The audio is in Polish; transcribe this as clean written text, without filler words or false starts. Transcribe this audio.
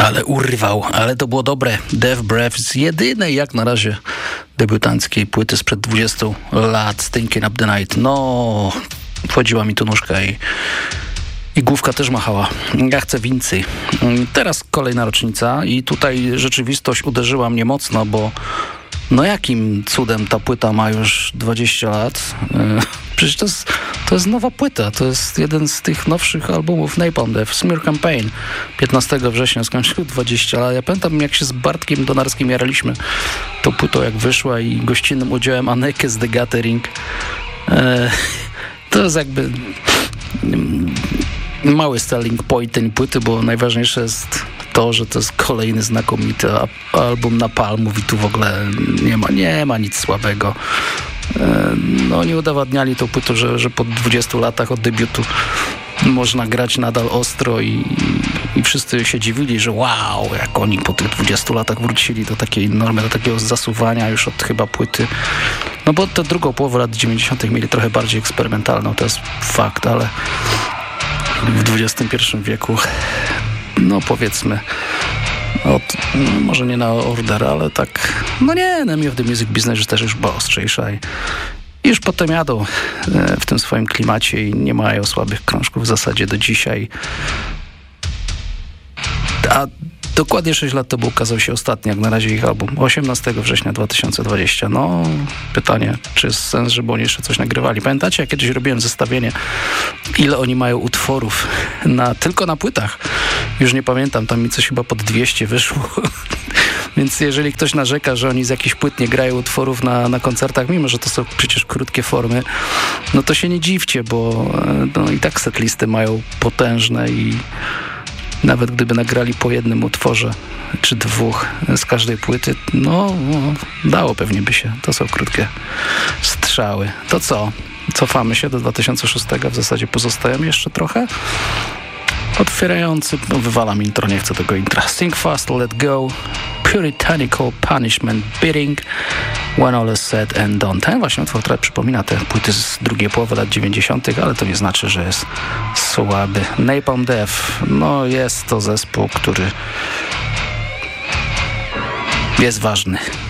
Ale urwał, ale to było dobre. Death Breath z jedynej jak na razie debiutanckiej płyty sprzed 20 lat, Stinking Up The Night. No, wchodziła mi tu nóżka i główka też machała. Ja chcę więcej. Teraz kolejna rocznica i tutaj rzeczywistość uderzyła mnie mocno, bo no jakim cudem ta płyta ma już 20 lat? Przecież to jest nowa płyta. To jest jeden z tych nowszych albumów Napalm Death, Smear Campaign. 15 września skończył 20 lat. Ja pamiętam, jak się z Bartkiem Donarskim jaraliśmy tą płytą, jak wyszła i gościnnym udziałem Anneke z The Gathering. To jest jakby mały selling point tej płyty, bo najważniejsze jest to, że to jest kolejny znakomity album Napalmów i tu w ogóle nie ma nic słabego. No nie udowadniali tą płytą, że po 20 latach od debiutu można grać nadal ostro i wszyscy się dziwili, że wow, jak oni po tych 20 latach wrócili do takiej normy, do takiego zasuwania już od chyba płyty. No bo tę drugą połowę lat 90. mieli trochę bardziej eksperymentalną, to jest fakt, ale w XXI wieku, no powiedzmy, może nie na Order, ale tak, no nie, Enemy of the Music Business też już była ostrzejsza i już potem jadą w tym swoim klimacie i nie mają słabych krążków w zasadzie do dzisiaj. A dokładnie 6 lat temu ukazał się ostatni, jak na razie, ich album. 18 września 2020. No, pytanie, czy jest sens, żeby oni jeszcze coś nagrywali. Pamiętacie, jak kiedyś robiłem zestawienie, ile oni mają utworów tylko na płytach? Już nie pamiętam, tam mi coś chyba pod 200 wyszło. Więc jeżeli ktoś narzeka, że oni z jakichś płyt nie grają utworów na koncertach, mimo że to są przecież krótkie formy, no to się nie dziwcie, bo no, i tak setlisty mają potężne i nawet gdyby nagrali po jednym utworze czy dwóch z każdej płyty, no dało pewnie by się. To są krótkie strzały. To co? Cofamy się do 2006. W zasadzie pozostajemy jeszcze trochę. Otwierający, wywalam intro, nie chcę tego intra. Sing Fast, Let Go, Puritanical Punishment Beating, When All Is Said and Done. Ten właśnie utwór trochę przypomina te płyty z drugiej połowy lat 90., ale to nie znaczy, że jest słaby. Napalm Death, no jest to zespół, który jest ważny.